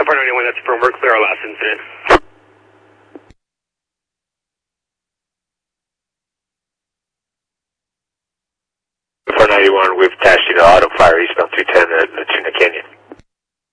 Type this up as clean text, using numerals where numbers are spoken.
491, that's firm. We're clear our last incident. 491, we've attached you to auto fire eastbound 210 at the Tuna